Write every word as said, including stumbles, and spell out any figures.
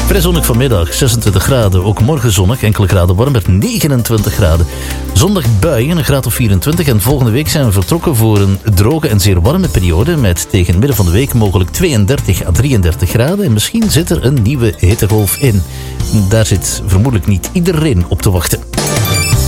Vrij zonnig vanmiddag, zesentwintig graden. Ook morgen zonnig, enkele graden warmer, negenentwintig graden. Zondag buien, een graad of vierentwintig. En volgende week zijn we vertrokken voor een droge en zeer warme periode. Met tegen midden van de week mogelijk tweeëndertig à drieëndertig graden. En misschien zit er een nieuwe hittegolf in. Daar zit vermoedelijk niet iedereen op te wachten.